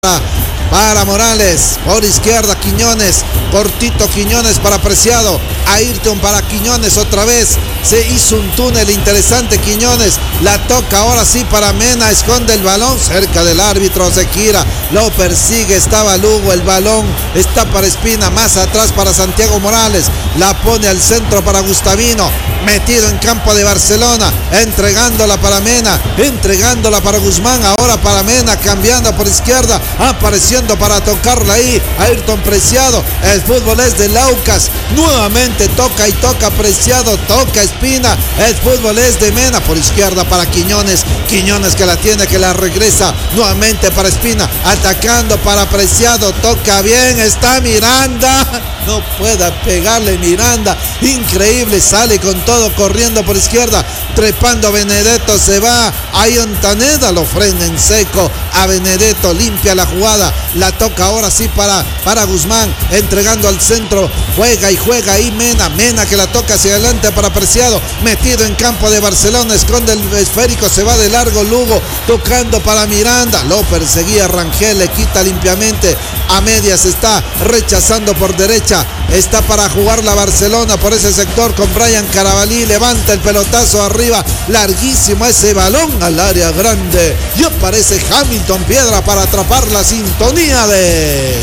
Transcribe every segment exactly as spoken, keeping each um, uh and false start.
Para Morales, por izquierda Quiñones, cortito Quiñones para Preciado, Ayrton para Quiñones otra vez, se hizo un túnel interesante Quiñones, la toca ahora sí para Mena, esconde el balón cerca del árbitro, se gira, lo persigue, estaba Lugo, el balón está para Espina, más atrás para Santiago Morales, la pone al centro para Gustavino, metido en campo de Barcelona, entregándola para Mena, entregándola para Guzmán, ahora para Mena, cambiando por izquierda, apareciendo para tocarla ahí, Ayrton Preciado, el fútbol es de Laucas, nuevamente toca y toca Preciado, toca Espina, el fútbol es de Mena, por izquierda para Quiñones, Quiñones que la tiene, que la regresa, nuevamente para Espina, atacando para Preciado, toca bien, está Miranda, no pueda pegarle Miranda, increíble, sale con todo corriendo por izquierda, trepando Benedetto, se va, ahí Ontaneda lo frena en seco, a Benedetto, limpia la jugada, la toca ahora sí para, para Guzmán, entregando al centro, juega y juega ahí Mena, Mena que la toca hacia adelante para Preciado, metido en campo de Barcelona, esconde el esférico, se va de largo Lugo, tocando para Miranda, lo perseguía Rangel, le quita limpiamente, a medias está rechazando por derecha, está para jugar la Barcelona por ese sector con Brian Carabalí, levanta el pelotazo arriba, larguísimo ese balón al área grande, y aparece Hamilton Piedra para atrapar la sintonía de...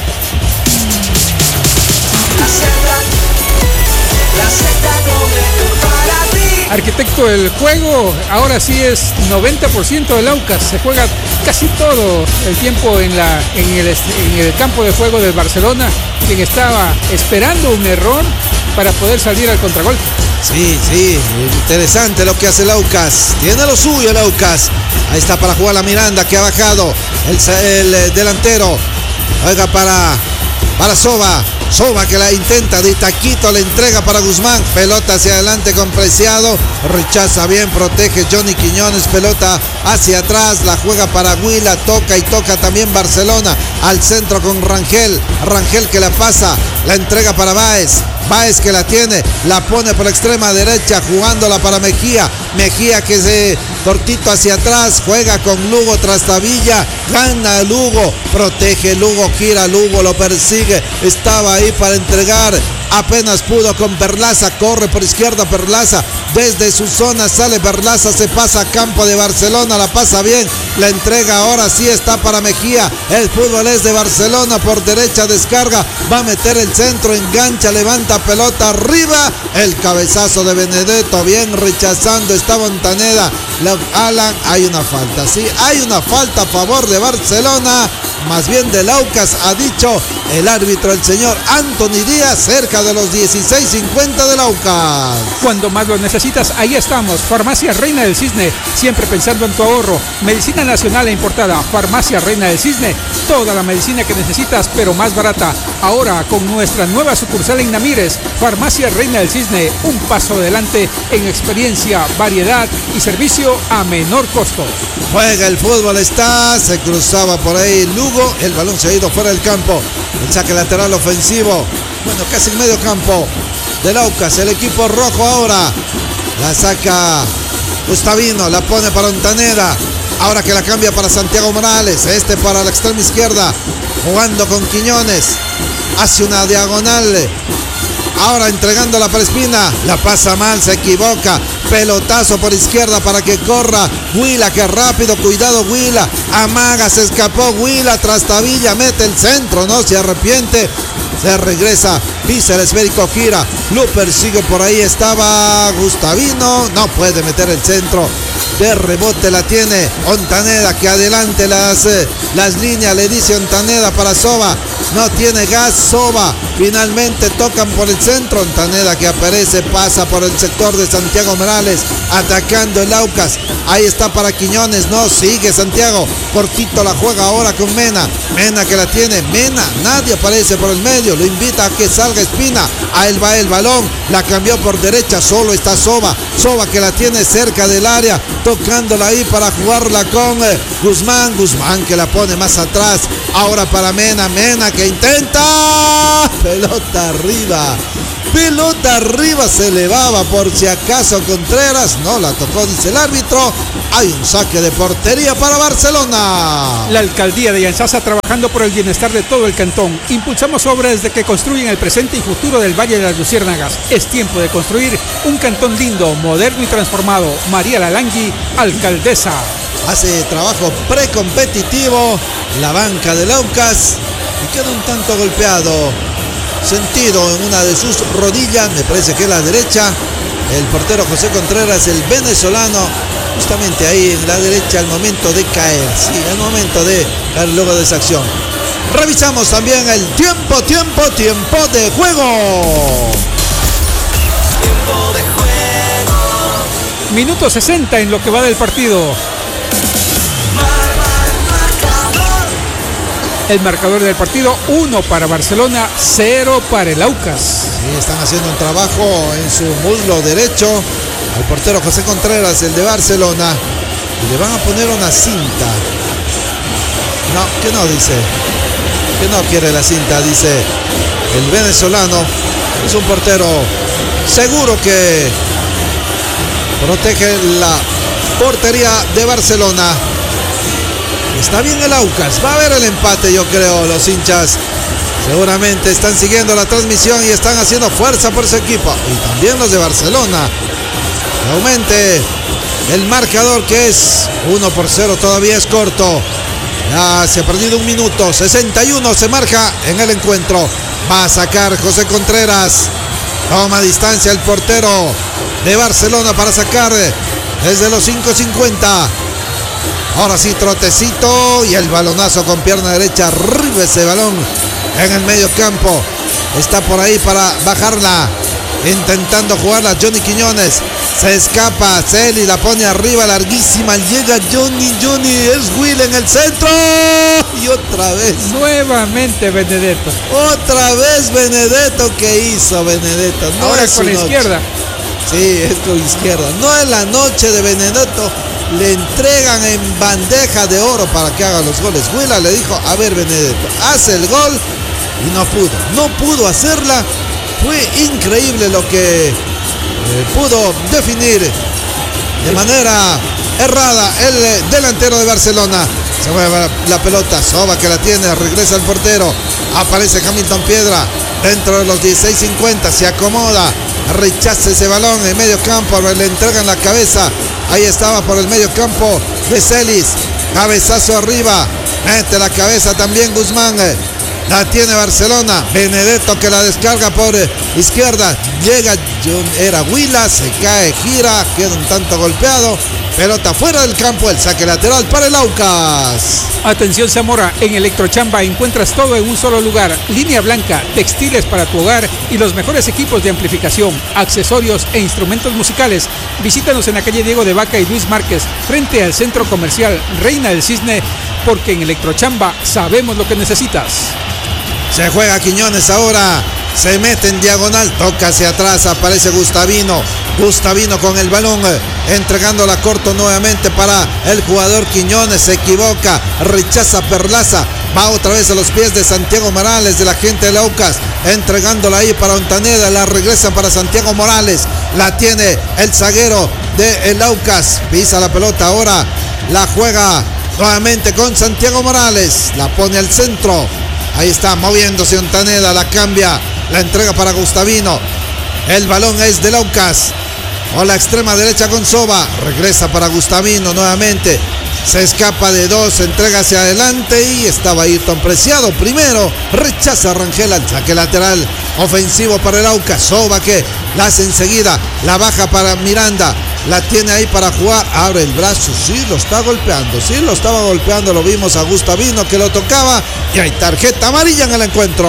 La Z, la Z lo mejor para ti. Arquitecto del juego, ahora sí es noventa por ciento del Aucas, se juega casi todo el tiempo en, la, en, el, en el campo de juego del Barcelona, quien estaba esperando un error para poder salir al contragolpe. Sí, sí, interesante lo que hace el Aucas, tiene lo suyo el Aucas, ahí está para jugar la Miranda que ha bajado, el, el delantero, juega para, para Soba, Soba que la intenta de taquito, le entrega para Guzmán, pelota hacia adelante con Preciado, rechaza bien, protege Johnny Quiñones, pelota hacia atrás, la juega para Huila, toca y toca también Barcelona, al centro con Rangel, Rangel que la pasa, la entrega para Báez, Báez que la tiene, la pone por la extrema derecha, jugándola para Mejía, Mejía que se cortito hacia atrás, juega con Lugo, Trastavilla, gana Lugo, protege Lugo, gira Lugo, lo persigue, estaba ahí para entregar, apenas pudo con Perlaza, corre por izquierda Perlaza, desde su zona sale Perlaza, se pasa a campo de Barcelona, la pasa bien, la entrega ahora sí está para Mejía, el fútbol es de Barcelona, por derecha descarga, va a meter el centro, engancha, levanta pelota arriba, el cabezazo de Benedetto, bien rechazando, está Montaneda, Alan, hay una falta, sí, hay una falta a favor de Barcelona, más bien del Aucas, ha dicho el árbitro, el señor Anthony Díaz, cerca de los dieciséis cincuenta del Aucas. Cuando más lo necesitas, ahí estamos. Farmacia Reina del Cisne, siempre pensando en tu ahorro. Medicina nacional e importada. Farmacia Reina del Cisne, toda la medicina que necesitas, pero más barata. Ahora con nuestra nueva sucursal en Namírez, Farmacia Reina del Cisne, un paso adelante en experiencia, variedad y servicio a menor costo. Juega el fútbol, está, se cruzaba por ahí Lugo, el balón se ha ido fuera del campo, el saque lateral ofensivo, bueno, casi en medio campo del Aucas, el equipo rojo ahora, la saca Gustavino, la pone para Ontaneda, ahora que la cambia para Santiago Morales, este para la extrema izquierda, jugando con Quiñones, hace una diagonal, ahora entregándola para Espina, la pasa mal, se equivoca, pelotazo por izquierda para que corra Huila, que rápido, cuidado Huila, amaga, se escapó Huila, Trastavilla, mete el centro, no se arrepiente, se regresa, pisa el esférico, gira, lo persigue por ahí, estaba Gustavino, no puede meter el centro, de rebote la tiene Ontaneda, que adelante las, las líneas, le dice Ontaneda para Soba, no tiene gas Soba, finalmente tocan por el centro, Ontaneda que aparece, pasa por el sector de Santiago Morales, atacando el Aucas, ahí está para Quiñones, no, sigue Santiago, cortito la juega ahora con Mena, Mena que la tiene, Mena, nadie aparece por el medio, lo invita a que salga Espina, a él va el balón, la cambió por derecha, solo está Soba, Soba que la tiene cerca del área, tocándola ahí para jugarla con eh, Guzmán, Guzmán que la pone más atrás, ahora para Mena, Mena que intenta, pelota arriba, pelota arriba, se elevaba por si acaso Contreras, no la tocó, dice el árbitro. Hay un saque de portería para Barcelona. La alcaldía de Yanzasa trabajando por el bienestar de todo el cantón. Impulsamos obras de que construyen el presente y futuro del Valle de las Luciérnagas. Es tiempo de construir un cantón lindo, moderno y transformado. María Lalangui, alcaldesa. Hace trabajo precompetitivo la banca del Aucas y queda un tanto golpeado, sentido en una de sus rodillas, me parece que es la derecha. El portero José Contreras, el venezolano, justamente ahí en la derecha al momento de caer, sí, al momento de caer luego de esa acción. Revisamos también el tiempo, tiempo, tiempo de juego. Tiempo de juego. Minuto sesenta en lo que va del partido. El marcador del partido, uno para Barcelona, cero para el Aucas. Sí, están haciendo un trabajo en su muslo derecho al portero José Contreras, el de Barcelona. Y le van a poner una cinta. No, que no dice. Que no quiere la cinta, dice el venezolano. Es un portero seguro que protege la portería de Barcelona. Está bien el Aucas, va a haber el empate, yo creo. Los hinchas seguramente están siguiendo la transmisión y están haciendo fuerza por su equipo. Y también los de Barcelona. Que aumente el marcador, que es uno por cero, todavía es corto. Ya se ha perdido un minuto, sesenta y uno se marca en el encuentro. Va a sacar José Contreras. Toma distancia el portero de Barcelona para sacar desde los cinco cincuenta. Ahora sí, trotecito y el balonazo con pierna derecha. Arriba ese balón en el medio campo. Está por ahí para bajarla. Intentando jugarla Johnny Quiñones. Se escapa Celi, la pone arriba, larguísima. Llega Johnny, Johnny, es Will en el centro. Y otra vez. Nuevamente Benedetto. Otra vez Benedetto. ¿Qué hizo Benedetto? No Ahora es con la noche. izquierda. Sí, es con izquierda. No es la noche de Benedetto. Le entregan en bandeja de oro para que haga los goles. Huila le dijo, a ver Benedetto, hace el gol y no pudo. No pudo hacerla. Fue increíble lo que eh, pudo definir de manera errada el eh, delantero de Barcelona. Se mueve la pelota, Soba que la tiene, regresa el portero. Aparece Hamilton Piedra dentro de los dieciséis cincuenta, se acomoda, rechaza ese balón en medio campo, le entregan la cabeza. Ahí estaba por el medio campo de Celis. Cabezazo arriba. Mete la cabeza también Guzmán. La tiene Barcelona. Benedetto que la descarga por izquierda. Llega John, era Huila. Se cae, gira. Queda un tanto golpeado. Pelota fuera del campo. El saque lateral para el Aucas. Atención Zamora, en Electrochamba encuentras todo en un solo lugar. Línea blanca, textiles para tu hogar y los mejores equipos de amplificación, accesorios e instrumentos musicales. Visítanos en la calle Diego de Vaca y Luis Márquez, frente al centro comercial Reina del Cisne, porque en Electrochamba sabemos lo que necesitas. Se juega Quiñones ahora. Se mete en diagonal, toca hacia atrás, aparece Gustavino. Gustavino con el balón, entregándola corto nuevamente para el jugador Quiñones. Se equivoca, rechaza Perlaza. Va otra vez a los pies de Santiago Morales, de la gente de Aucas, entregándola ahí para Ontaneda. La regresan para Santiago Morales. La tiene el zaguero de el Aucas. Pisa la pelota ahora. La juega nuevamente con Santiago Morales. La pone al centro. Ahí está moviéndose Ontaneda. La cambia. La entrega para Gustavino. El balón es del Aucas. O la extrema derecha con Soba. Regresa para Gustavino nuevamente. Se escapa de dos. Entrega hacia adelante. Y estaba Ayrton Preciado primero. Rechaza Rangel al saque lateral. Ofensivo para el Aucas. Soba que la hace enseguida. La baja para Miranda. La tiene ahí para jugar. Abre el brazo. Sí, lo está golpeando. Sí, lo estaba golpeando. Lo vimos a Gustavino que lo tocaba. Y hay tarjeta amarilla en el encuentro.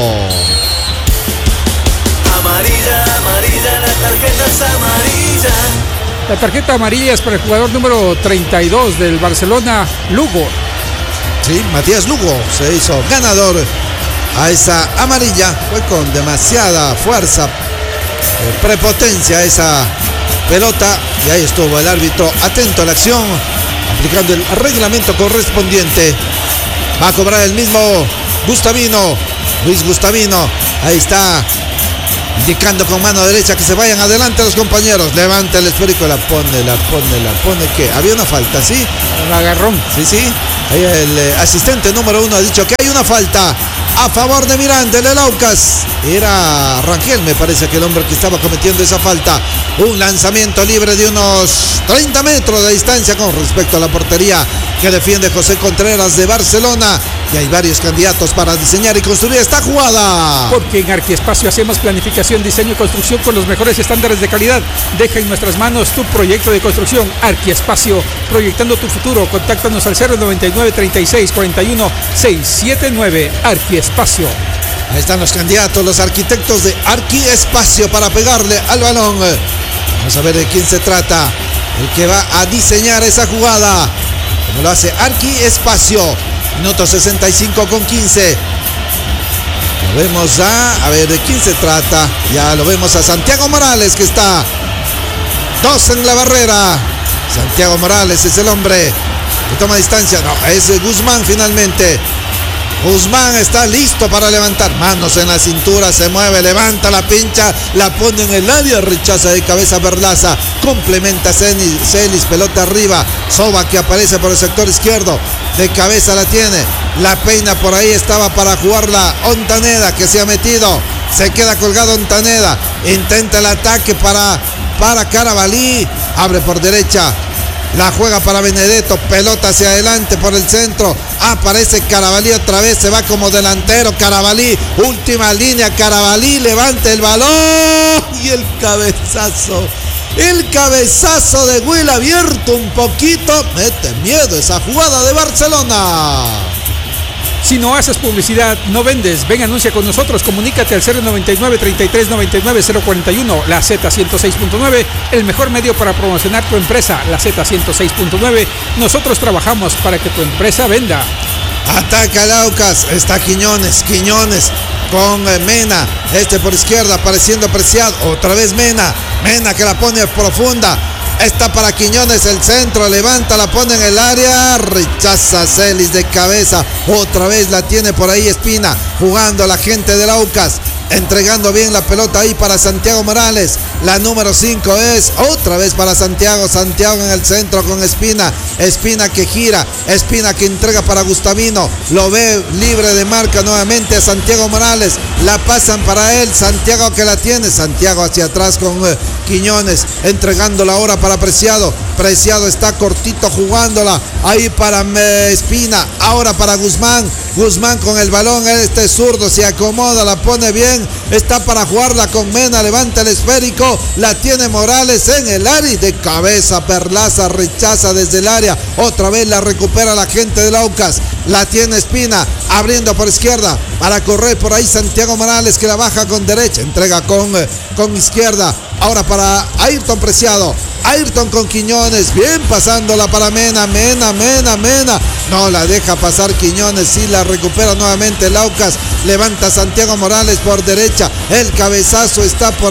Amarilla, amarilla, la tarjeta es amarilla. La tarjeta amarilla es para el jugador número treinta y dos del Barcelona, Lugo. Sí, Matías Lugo se hizo ganador a esa amarilla. Fue con demasiada fuerza, prepotencia esa pelota. Y ahí estuvo el árbitro atento a la acción, aplicando el reglamento correspondiente. Va a cobrar el mismo Gustavino, Luis Gustavino. Ahí está indicando con mano derecha que se vayan adelante los compañeros. Levanta el esférico, la pone, la pone, la pone. ¿Qué? Había una falta, ¿sí? El agarrón. Sí, sí. Ahí el eh, asistente número uno ha dicho que hay una falta a favor de Miranda, el Aucas. Era Rangel, me parece que el hombre que estaba cometiendo esa falta. Un lanzamiento libre de unos treinta metros de distancia con respecto a la portería que defiende José Contreras de Barcelona. Y hay varios candidatos para diseñar y construir esta jugada. Porque en Arquiespacio hacemos planificación, diseño y construcción con los mejores estándares de calidad. Deja en nuestras manos tu proyecto de construcción. Arquiespacio, proyectando tu futuro. Contáctanos al cero noventa y nueve, treinta y seis, cuarenta y uno, seiscientos setenta y nueve. Arquiespacio. Ahí están los candidatos, los arquitectos de Arquiespacio para pegarle al balón. Vamos a ver de quién se trata. El que va a diseñar esa jugada. Como lo hace Arquiespacio. Minuto sesenta y cinco con quince. Lo vemos a... A ver, ¿de quién se trata? Ya lo vemos a Santiago Morales, que está dos en la barrera. Santiago Morales es el hombre que toma distancia. No, es Guzmán finalmente. Guzmán está listo para levantar. Manos en la cintura, se mueve, levanta la pincha, la pone en el área, rechaza de cabeza Berlaza. Complementa Celis, Celis, pelota arriba. Soba que aparece por el sector izquierdo. De cabeza la tiene. La peina por ahí, estaba para jugarla Ontaneda, que se ha metido. Se queda colgado Ontaneda. Intenta el ataque para, para Carabalí. Abre por derecha. La juega para Benedetto, pelota hacia adelante por el centro. Aparece Carabalí otra vez, se va como delantero. Carabalí, última línea. Carabalí levanta el balón y el cabezazo. El cabezazo de Will abierto un poquito. Mete miedo esa jugada de Barcelona. Si no haces publicidad, no vendes. Ven, anuncia con nosotros. Comunícate al cero noventa y nueve, treinta y tres, noventa y nueve, cero cuarenta y uno. La Z ciento seis punto nueve, el mejor medio para promocionar tu empresa. La Z ciento seis punto nueve. Nosotros trabajamos para que tu empresa venda. Ataca el Aucas. Está Quiñones. Quiñones con Mena. Este por izquierda, apareciendo Preciado. Otra vez Mena. Mena que la pone profunda. Está para Quiñones, el centro, levanta, la pone en el área, rechaza Celis de cabeza, otra vez la tiene por ahí Espina, jugando a la gente del Aucas, entregando bien la pelota ahí para Santiago Morales. La número cinco es otra vez para Santiago. Santiago en el centro con Espina. Espina que gira. Espina que entrega para Gustavino. Lo ve libre de marca nuevamente a Santiago Morales. La pasan para él. Santiago que la tiene. Santiago hacia atrás con eh, Quiñones. Entregándola ahora para Preciado. Preciado está cortito jugándola. Ahí para eh, Espina. Ahora para Guzmán. Guzmán con el balón. Este zurdo se acomoda. La pone bien. Está para jugarla con Mena. Levanta el esférico. La tiene Morales en el área. De cabeza Perlaza rechaza desde el área. Otra vez la recupera la gente del Aucas. La tiene Espina. Abriendo por izquierda. Para correr por ahí Santiago Morales, que la baja con derecha. Entrega con, con izquierda. Ahora para Ayrton Preciado. Ayrton con Quiñones. Bien pasándola para Mena. Mena, Mena, Mena. No la deja pasar Quiñones. Sí la recupera nuevamente el Aucas. Levanta Santiago Morales por derecha. El cabezazo está por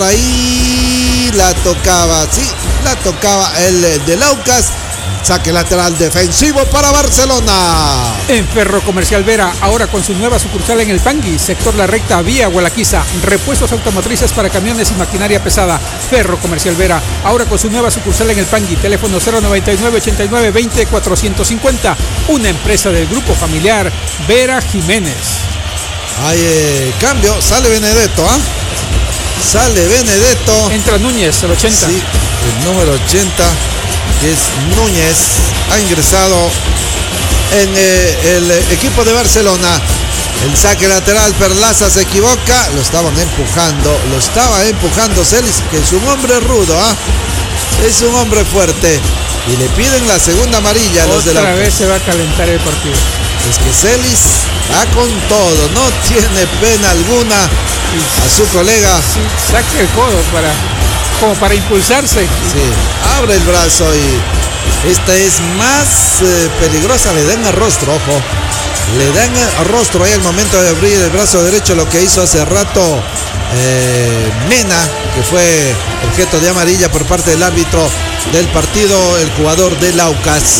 ahí. La tocaba. Sí, la tocaba el del Aucas. Saque lateral defensivo para Barcelona. En Ferro Comercial Vera, ahora con su nueva sucursal en el Pangui, sector La Recta, vía Gualaquiza. Repuestos automotrices para camiones y maquinaria pesada. Ferro Comercial Vera, ahora con su nueva sucursal en el Pangui. Teléfono cero noventa y nueve, ochenta y nueve, veinte, cuatrocientos cincuenta. Una empresa del grupo familiar Vera Jiménez. Hay eh, cambio, sale Benedetto, ¿ah? ¿eh? Sale Benedetto. Entra Núñez, el ochenta. Sí, el número ochenta. Que es Núñez, ha ingresado en eh, el equipo de Barcelona. El saque lateral, Perlaza se equivoca, lo estaban empujando, lo estaba empujando Celis, que es un hombre rudo, ¿ah? ¿eh? Es un hombre fuerte. Y le piden la segunda amarilla a los de la... Otra vez se va a calentar el partido. Es que Celis va con todo, no tiene pena alguna a su colega. Sí, saque el codo para... como para impulsarse. Sí, abre el brazo y esta es más eh, peligrosa. Le dan al rostro, ojo. Le dan al rostro ahí al momento de abrir el brazo derecho, lo que hizo hace rato eh, Mena, que fue objeto de amarilla por parte del árbitro del partido, el jugador del Aucas.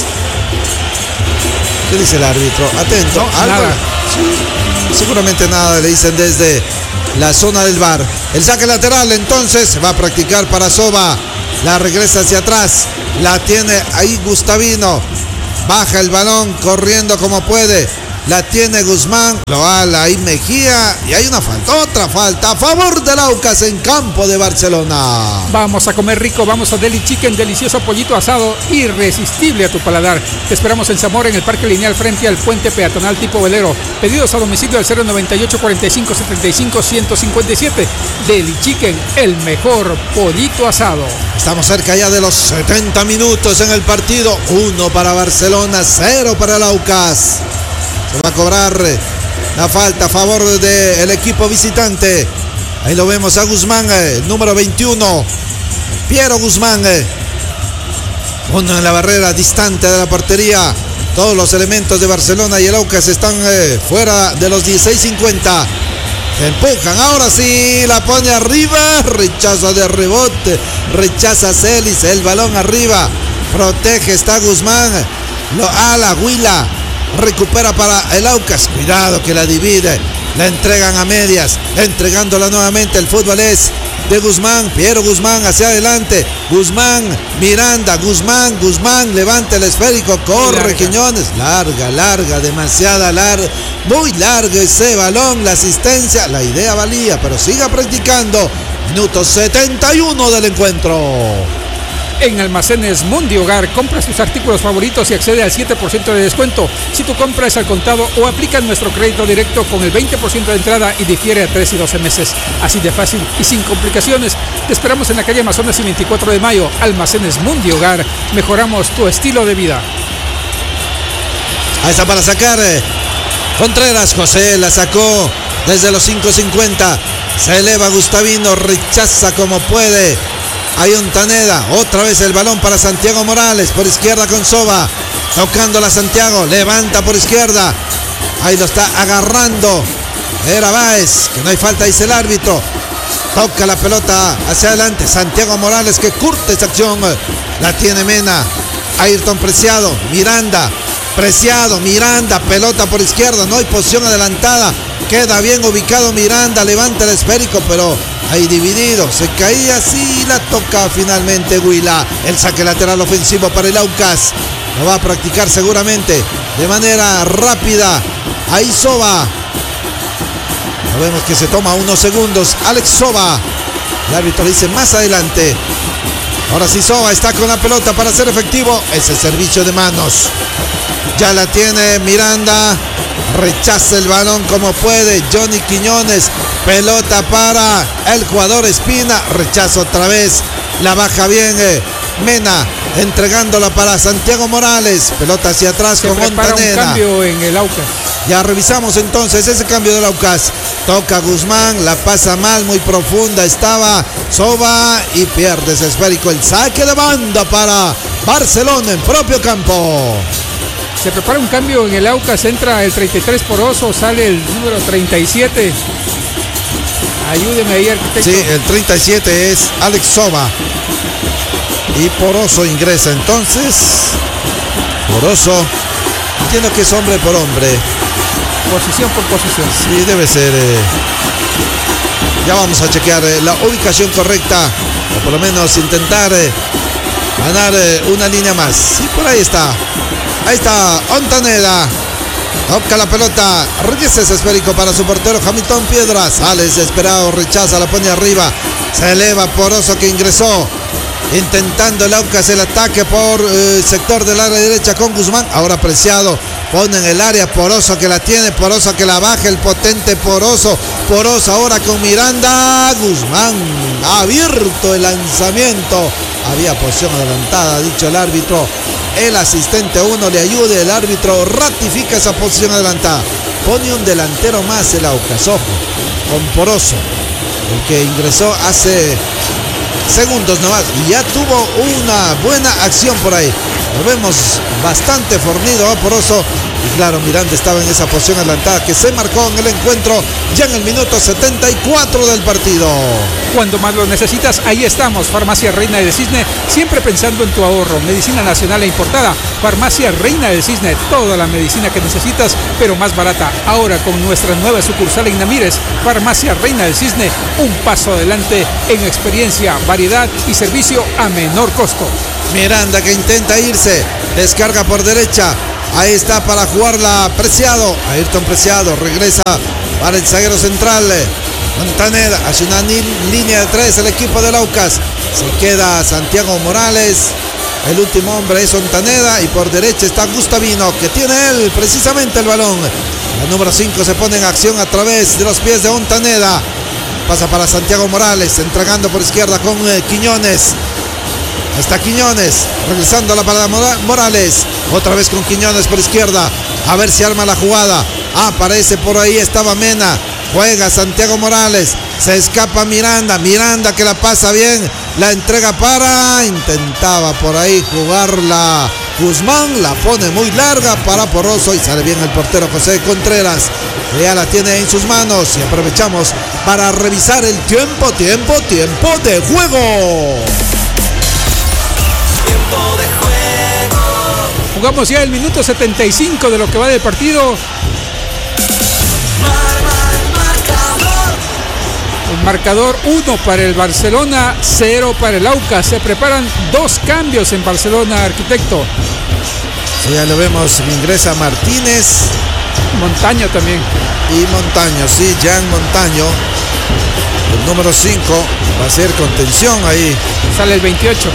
¿Qué dice el árbitro? Atento. No, ¿Algo? nada. Sí, seguramente nada, le dicen desde la zona del V A R. El saque lateral entonces va a practicar para Soba. La regresa hacia atrás. La tiene ahí Gustavino. Baja el balón corriendo como puede. La tiene Guzmán, lo ala ahí Mejía y hay una falta, otra falta a favor del Aucas en campo de Barcelona. Vamos a comer rico, vamos a Deli Chicken, delicioso pollito asado, irresistible a tu paladar. Te esperamos en Zamora, en el Parque Lineal frente al puente peatonal tipo velero. Pedidos a domicilio al cero noventa y ocho, cuarenta y cinco, setenta y cinco, ciento cincuenta y siete. Deli Chicken, el mejor pollito asado. Estamos cerca ya de los setenta minutos en el partido. Uno para Barcelona, cero para el Aucas. Se va a cobrar la falta a favor del equipo visitante. Ahí lo vemos a Guzmán, el número veintiuno. Piero Guzmán. Uno en la barrera distante de la portería. Todos los elementos de Barcelona y el Aucas están eh, fuera de los dieciséis cincuenta. Empujan, ahora sí, la pone arriba. Rechazo de rebote. Rechaza Celis, el balón arriba. Protege, está Guzmán. Lo ala, Huila. Recupera para el Aucas, cuidado que la divide, la entregan a medias, entregándola nuevamente. El fútbol es de Guzmán, Piero Guzmán hacia adelante, Guzmán, Miranda, Guzmán, Guzmán, levanta el esférico, corre larga. Quiñones, larga, larga, demasiada larga, muy larga ese balón, la asistencia, la idea valía, pero siga practicando. Minuto setenta y uno del encuentro. En Almacenes Mundi Hogar, compra sus artículos favoritos y accede al siete por ciento de descuento si tu compra es al contado o aplica nuestro crédito directo con el veinte por ciento de entrada y difiere a tres y doce meses. Así de fácil y sin complicaciones. Te esperamos en la calle Amazonas y veinticuatro de mayo. Almacenes Mundi Hogar. Mejoramos tu estilo de vida. Ahí está para sacar eh, Contreras. José la sacó desde los cinco cincuenta. Se eleva Gustavino, rechaza como puede. Hay Ontaneda, otra vez el balón para Santiago Morales, por izquierda con Soba, tocándola Santiago, levanta por izquierda, ahí lo está agarrando, era Báez, que no hay falta, dice el árbitro, toca la pelota hacia adelante, Santiago Morales que curte esta acción, la tiene Mena, Ayrton Preciado, Miranda, Preciado, Miranda, pelota por izquierda, no hay posición adelantada, queda bien ubicado Miranda, levanta el esférico, pero ahí dividido, se caía, sí, la toca finalmente Huila. El saque lateral ofensivo para el Aucas, lo va a practicar seguramente de manera rápida. Ahí Soba, lo vemos que se toma unos segundos, Alex Soba, el árbitro dice más adelante. Ahora sí Soba está con la pelota para hacer efectivo ese servicio de manos. Ya la tiene Miranda, rechaza el balón como puede, Johnny Quiñones, pelota para el jugador Espina, rechaza otra vez, la baja bien eh, Mena, entregándola para Santiago Morales, pelota hacia atrás Se con prepara Montaneda. un cambio en el Aucas. Ya revisamos entonces ese cambio del Aucas. Toca Guzmán, la pasa mal, muy profunda estaba Soba y pierde ese esférico. El saque de banda para Barcelona en propio campo. Se prepara un cambio en el Aucas, entra el treinta y tres Poroso, sale el número treinta y siete. Ayúdeme ahí, arquitecto. Sí, el treinta y siete es Alex Soba. Y Poroso ingresa entonces. Poroso, entiendo que es hombre por hombre. Posición por posición. Sí, debe ser. Eh, ya vamos a chequear eh, la ubicación correcta. O por lo menos intentar eh, ganar eh, una línea más. Sí, por ahí está. Ahí está Ontaneda. Toca la pelota. Regresa ese esférico para su portero Hamilton Piedras. Sale desesperado, rechaza, la pone arriba. Se eleva Poroso que ingresó. Intentando el Aucas el ataque por el eh, sector del área derecha con Guzmán. Ahora Preciado pone en el área Poroso que la tiene. Poroso que la baja. El potente Poroso. Poroso ahora con Miranda. Guzmán abierto el lanzamiento. Había posición adelantada, ha dicho el árbitro. El asistente uno le ayude. El árbitro ratifica esa posición adelantada. Pone un delantero más el Aucas. Ojo, con Poroso, el que ingresó hace segundos nomás y ya tuvo una buena acción por ahí. Lo vemos bastante fornido a Poroso Y claro, Miranda estaba en esa posición adelantada que se marcó en el encuentro ya en el minuto setenta y cuatro del partido. Cuando más lo necesitas, ahí estamos. Farmacia Reina del Cisne, siempre pensando en tu ahorro. Medicina nacional e importada. Farmacia Reina del Cisne, toda la medicina que necesitas, pero más barata. Ahora con nuestra nueva sucursal en Namírez, Farmacia Reina del Cisne, un paso adelante en experiencia, variedad y servicio a menor costo. Miranda que intenta irse, descarga por derecha. Ahí está para jugarla Preciado. Ayrton Preciado regresa para el zaguero central. Montaneda hace una línea de tres el equipo del Aucas. Se queda Santiago Morales. El último hombre es Montaneda y por derecha está Gustavino, que tiene él precisamente el balón. La número cinco se pone en acción a través de los pies de Montaneda. Pasa para Santiago Morales, entregando por izquierda con eh, Quiñones. Está Quiñones, regresando a la parada Morales. Otra vez con Quiñones por izquierda. A ver si arma la jugada. Aparece por ahí, estaba Mena. Juega Santiago Morales. Se escapa Miranda. Miranda que la pasa bien. La entrega para. Intentaba por ahí jugarla Guzmán. La pone muy larga para Poroso. Y sale bien el portero José Contreras. Que ya la tiene en sus manos. Y aprovechamos para revisar el tiempo, tiempo, tiempo de juego. Tiempo de juego. Jugamos ya el minuto setenta y cinco de lo que va del partido. Mar, mar, marcador. El marcador uno para el Barcelona, cero para el Aucas. Se preparan dos cambios en Barcelona, arquitecto. Sí, ya lo vemos, ingresa Martínez. Montaño también. Y Montaño, sí, Jan Montaño. El número cinco va a ser contención ahí. Sale el veintiocho.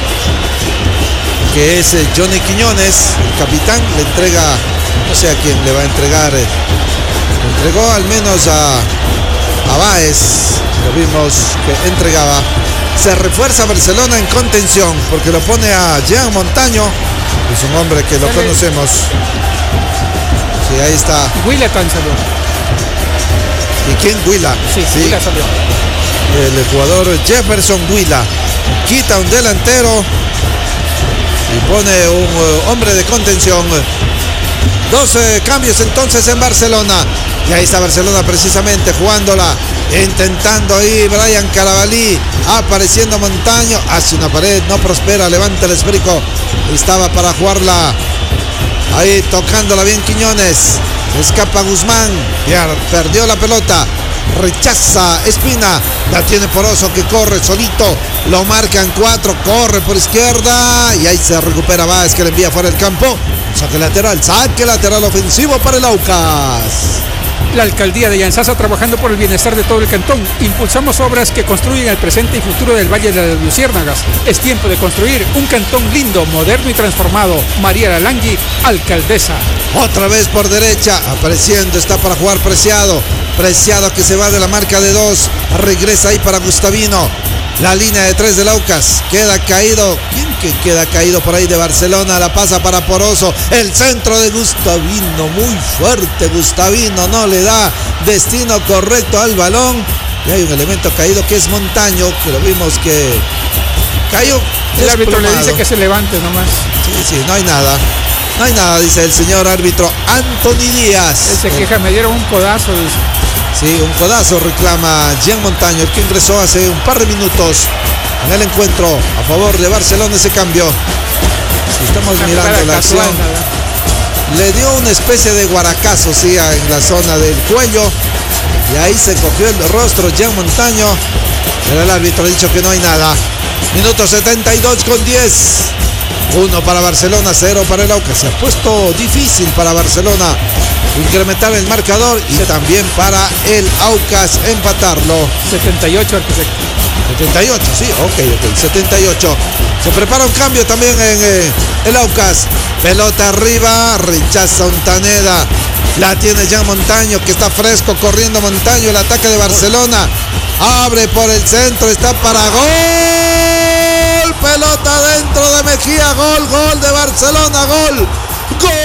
Que es Johnny Quiñones, el capitán. Le entrega, no sé a quién le va a entregar. Le entregó al menos a, a Báez. Lo vimos que entregaba. Se refuerza Barcelona en contención porque lo pone a Jean Montaño. Es un hombre que lo Sale. conocemos. Sí, ahí está. Willetán salió. ¿Y quién? Huila. Sí, Sí, Willa salió. el jugador Jefferson Huila. Quita un delantero y pone un uh, hombre de contención. doce cambios entonces en Barcelona. Y ahí está Barcelona precisamente jugándola. Intentando ahí Brian Carabalí. Apareciendo Montaño. Hace una pared, no prospera. Levanta el esférico. Estaba para jugarla. Ahí tocándola bien Quiñones. Escapa Guzmán. Perdió la pelota. Rechaza Espina. La tiene Poroso que corre solito. Lo marcan cuatro. Corre por izquierda. Y ahí se recupera Báez que le envía fuera del campo. Saque lateral. Saque lateral ofensivo para el Aucas. La alcaldía de Llanzasa trabajando por el bienestar de todo el cantón. Impulsamos obras que construyen el presente y futuro del Valle de las Luciérnagas. Es tiempo de construir un cantón lindo, moderno y transformado. María Lalangui, alcaldesa. Otra vez por derecha, apareciendo, está para jugar Preciado. Preciado que se va de la marca de dos. Regresa ahí para Gustavino. La línea de tres del Aucas. Queda caído. ¿Quién que queda caído por ahí de Barcelona? La pasa para Poroso. El centro de Gustavino. Muy fuerte Gustavino. No le da destino correcto al balón. Y hay un elemento caído que es Montaño. Que lo vimos que cayó. El árbitro le desplomado. dice que se levante nomás. Sí, sí, no hay nada. No hay nada, dice el señor árbitro Anthony Díaz. Él se queja, me dieron un codazo. Dice. Sí, un codazo reclama Jean Montaño, el que ingresó hace un par de minutos en el encuentro a favor de Barcelona. Ese cambio. Si estamos Una mirando jugada la acción, casual, ¿verdad? le dio una especie de guaracazo, sí, en la zona del cuello. Y ahí se cogió el rostro Jean Montaño. Pero el árbitro ha dicho que no hay nada. Minuto setenta y dos con diez. Uno para Barcelona, cero para el Aucas. Se ha puesto difícil para Barcelona incrementar el marcador y también para el Aucas empatarlo. setenta y ocho, arquitecto. setenta y ocho, sí, ok, ok, setenta y ocho. Se prepara un cambio también en eh, el Aucas. Pelota arriba, rechaza Montaneda. La tiene ya Montaño, que está fresco, corriendo Montaño. El ataque de Barcelona. Abre por el centro, está para gol. Pelota dentro de Mejía, gol, gol de Barcelona, gol. Gol.